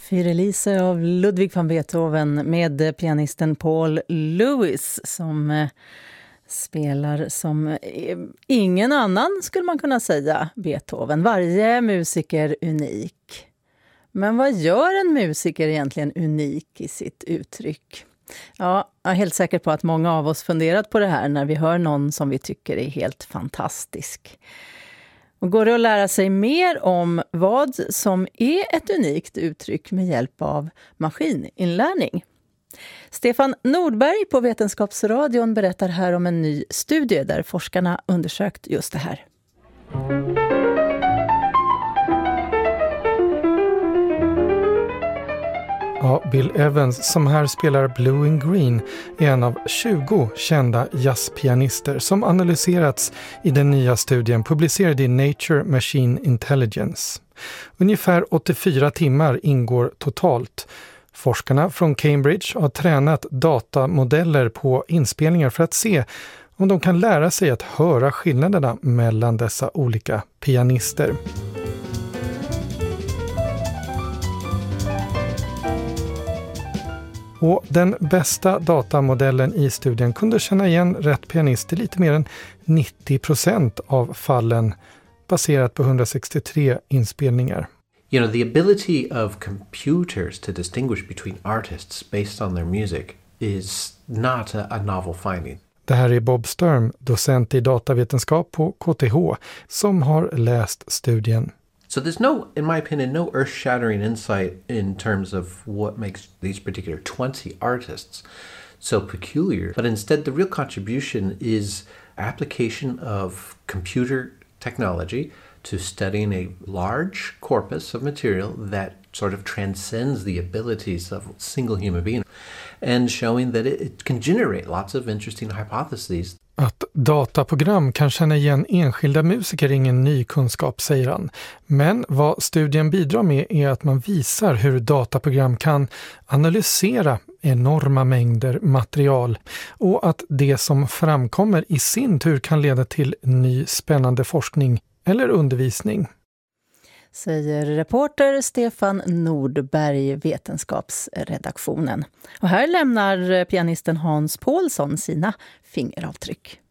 Fyrelise av Ludwig van Beethoven med pianisten Paul Lewis som spelar som ingen annan, skulle man kunna säga, Beethoven. Varje musiker unik. Men vad gör en musiker egentligen unik i sitt uttryck? Ja, jag är helt säker på att många av oss funderat på det här när vi hör någon som vi tycker är helt fantastisk. Och går det att lära sig mer om vad som är ett unikt uttryck med hjälp av maskininlärning? Stefan Nordberg på Vetenskapsradion berättar här om en ny studie där forskarna undersökt just det här. Ja, Bill Evans som här spelar Blue and Green är en av 20 kända jazzpianister som analyserats i den nya studien publicerad i Nature Machine Intelligence. Ungefär 84 timmar ingår totalt. Forskarna från Cambridge har tränat datamodeller på inspelningar för att se om de kan lära sig att höra skillnaderna mellan dessa olika pianister. Och den bästa datamodellen i studien kunde känna igen rätt pianist i lite mer än 90% av fallen baserat på 163 inspelningar. You know, the ability of computers to distinguish between artists based on their music is not a novel finding. Det här är Bob Sturm, docent i datavetenskap på KTH, som har läst studien. So there's no, in my opinion, no earth-shattering insight in terms of what makes these particular 20 artists so peculiar. But instead, the real contribution is application of computer technology to studying a large corpus of material that sort of transcends the abilities of a single human being and showing that it can generate lots of interesting hypotheses. Att dataprogram kan känna igen enskilda musiker är ingen ny kunskap, säger han. Men vad studien bidrar med är att man visar hur dataprogram kan analysera enorma mängder material och att det som framkommer i sin tur kan leda till ny spännande forskning eller undervisning. Säger reporter Stefan Nordberg, Vetenskapsredaktionen. Och här lämnar pianisten Hans Paulsson sina fingeravtryck.